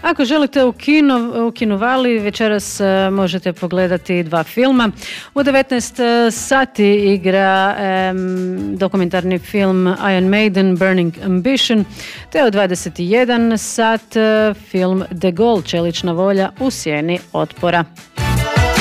Ako želite u Kinovali, večeras možete pogledati 2 filma. U 19 sati igra dokumentarni film Iron Maiden Burning Ambition, te u 21 sat film De Gaulle, čelična volja u sjeni otpora.